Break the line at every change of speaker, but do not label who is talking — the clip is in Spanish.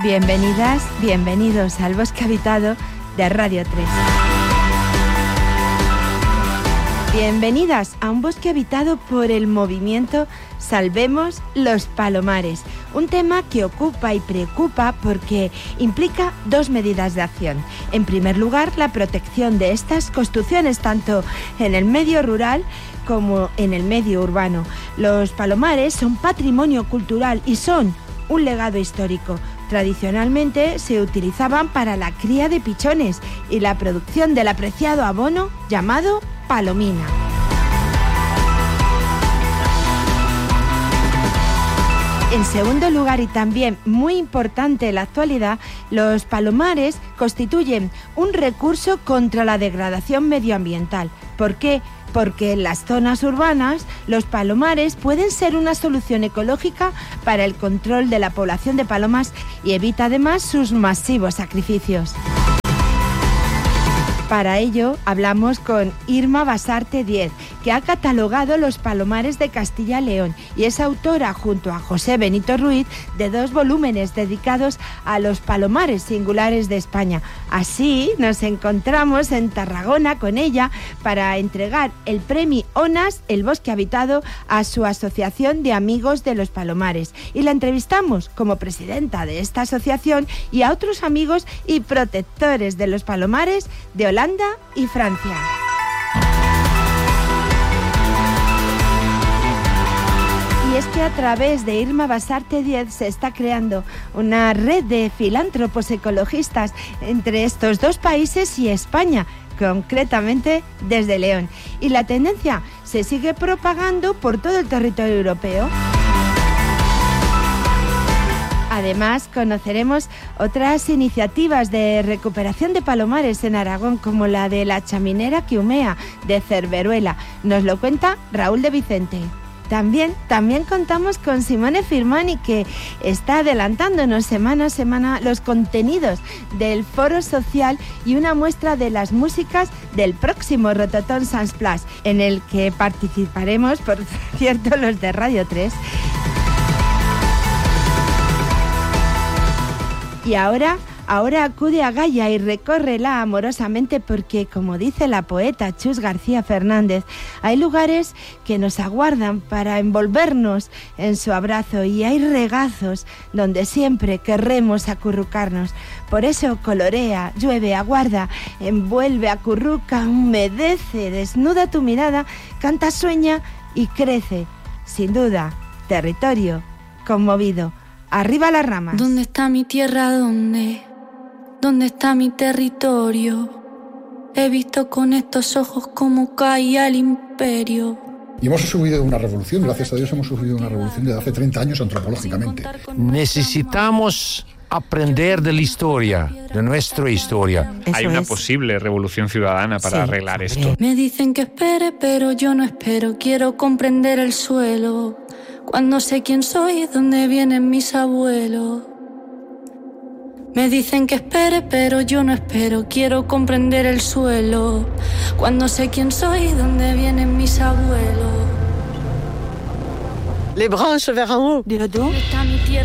Bienvenidas, bienvenidos al Bosque Habitado de Radio 3. Bienvenidas a un bosque habitado por el movimiento Salvemos los Palomares, un tema que ocupa y preocupa porque implica dos medidas de acción. En primer lugar, la protección de estas construcciones tanto en el medio rural como en el medio urbano. Los palomares son patrimonio cultural y son un legado histórico. Tradicionalmente se utilizaban para la cría de pichones y la producción del apreciado abono llamado palomina. En segundo lugar, y también muy importante en la actualidad, los palomares constituyen un recurso contra la degradación medioambiental. ¿Por qué? Porque en las zonas urbanas los palomares pueden ser una solución ecológica para el control de la población de palomas y evita además sus masivos sacrificios. Para ello hablamos con Irma Basarte Díez, que ha catalogado los palomares de Castilla y León y es autora, junto a José Benito Ruiz, de 2 volúmenes dedicados a los palomares singulares de España. Así nos encontramos en Tarragona con ella para entregar el premio ONAS, el Bosque Habitado, a su asociación de amigos de los palomares. Y la entrevistamos como presidenta de esta asociación y a otros amigos y protectores de los palomares de Holanda y Francia. Y es que a través de Irma Basarte Díez se está creando una red de filántropos ecologistas entre estos dos países y España, concretamente desde León. Y la tendencia se sigue propagando por todo el territorio europeo. Además, conoceremos otras iniciativas de recuperación de palomares en Aragón, como la de la chaminera que humea de Cerveruela. Nos lo cuenta Raúl de Vicente. También contamos con Simone Firmani, que está adelantándonos semana a semana los contenidos del foro social y una muestra de las músicas del próximo Rototom Sans Place, en el que participaremos, por cierto, los de Radio 3. Y ahora acude a Gaia y recórrela amorosamente porque, como dice la poeta Chus García Fernández, hay lugares que nos aguardan para envolvernos en su abrazo y hay regazos donde siempre querremos acurrucarnos. Por eso colorea, llueve, aguarda, envuelve, acurruca, humedece, desnuda tu mirada, canta, sueña y crece. Sin duda, territorio conmovido. Arriba las ramas.
¿Dónde está mi tierra? ¿Dónde está mi territorio? He visto con estos ojos cómo caía el imperio.
Y hemos sufrido una revolución, gracias a Dios hemos sufrido una revolución desde hace 30 años antropológicamente.
Necesitamos aprender de la historia, de nuestra historia.
Hay una posible revolución ciudadana para arreglar esto.
Me dicen que espere, pero yo no espero. Quiero comprender el suelo. Cuando sé quién soy, dónde vienen mis abuelos. Me dicen que espere, pero yo no espero. Quiero comprender el suelo. Cuando sé quién soy, dónde vienen mis abuelos.
Les branches vers en haut.
¿Dónde está mi tierra?